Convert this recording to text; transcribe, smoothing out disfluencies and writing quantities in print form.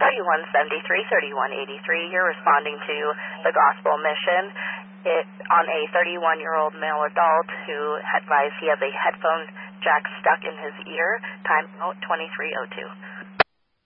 3173-3183. You're responding to the gospel mission on a 31-year-old male adult who advised he has a headphone jack stuck in his ear. Time out 2302.